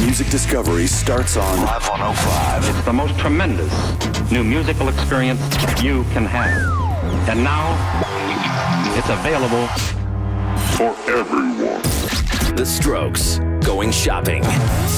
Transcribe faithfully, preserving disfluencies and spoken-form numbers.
music discovery starts on Live one oh five. It's the most tremendous new musical experience you can have. And now, it's available for everyone. The Strokes, Going Shopping.